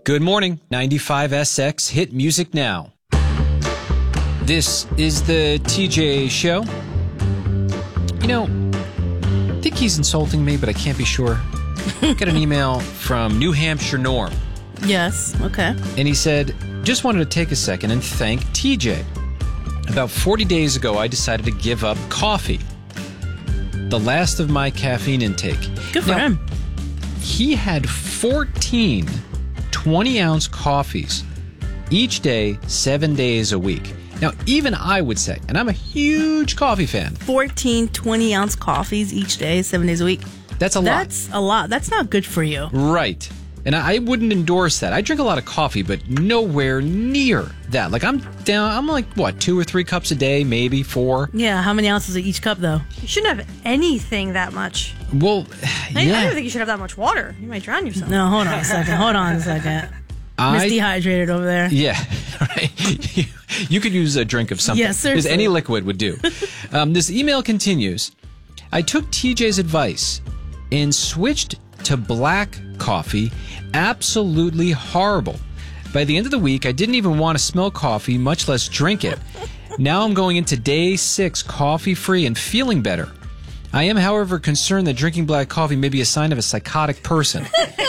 Good morning, 95SX Hit Music Now. This is the TJ Show. You know, I think he's insulting me, but I can't be sure. Got an email from New Hampshire Norm. Yes, okay. And he said, just wanted to take a second and thank TJ. About 40 days ago, I decided to give up coffee. The last of my caffeine intake. Good for him. He had 14 20-ounce coffees each day, 7 days a week. Now, even I would say, and I'm a huge coffee fan. 14 20-ounce coffees each day, 7 days a week. That's a lot. That's a lot. That's not good for you. Right. And I wouldn't endorse that. I drink a lot of coffee, but nowhere near that. Like, I'm like, what, 2 or 3 cups a day, maybe 4? Yeah, how many ounces of each cup, though? You shouldn't have anything that much. Well, I yeah. don't think you should have that much water. You might drown yourself. No, hold on a second. Miss Dehydrated over there. Yeah, right. You could use a drink of something. Yes, seriously. Because any liquid would do. This email continues. I took TJ's advice and switched to black coffee. Absolutely horrible. By the end of the week, I didn't even want to smell coffee, much less drink it. Now I'm going into day 6 coffee-free and feeling better. I am, however, concerned that drinking black coffee may be a sign of a psychotic person.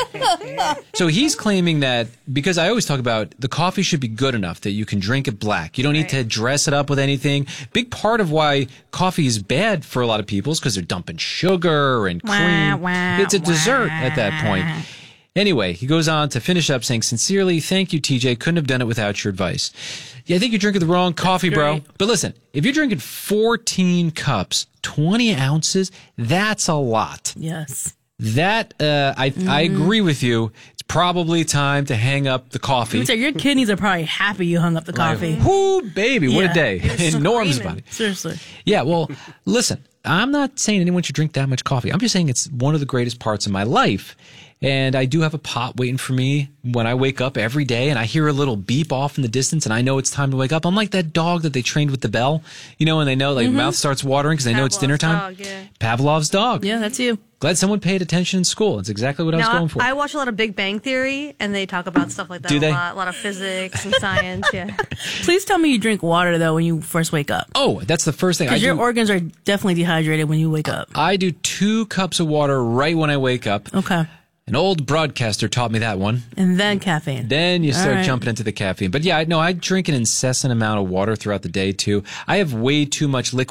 So he's claiming that, because I always talk about the coffee should be good enough that you can drink it black. You don't need to dress it up with anything. Big part of why coffee is bad for a lot of people is because they're dumping sugar and cream. It's a dessert at that point. Anyway, he goes on to finish up saying, sincerely, thank you, TJ. Couldn't have done it without your advice. Yeah, I think you're drinking the wrong coffee, bro. But listen, if you're drinking 14 cups, 20 ounces, that's a lot. Yes. That, I agree with you. It's probably time to hang up the coffee. Your kidneys are probably happy you hung up the coffee. Whoo, baby, what a day. In Norm's screaming. body. Seriously. Yeah, well, listen, I'm not saying anyone should drink that much coffee. I'm just saying it's one of the greatest parts of my life. And I do have a pot waiting for me when I wake up every day, and I hear a little beep off in the distance, and I know it's time to wake up. I'm like that dog that they trained with the bell, and they know, like, mouth starts watering because they know it's dinner time. Dog, yeah. Pavlov's dog. Yeah, that's you. Glad someone paid attention in school. That's exactly what I was going for. I watch a lot of Big Bang Theory, and they talk about stuff like that Do they? a lot of physics and science, yeah. Please tell me you drink water, though, when you first wake up. Oh, that's the first thing I do. Because your organs are definitely dehydrated when you wake up. I do 2 cups of water right when I wake up. Okay. An old broadcaster taught me that one. And then caffeine. Then you start jumping into the caffeine. But yeah, I drink an incessant amount of water throughout the day, too. I have way too much liquid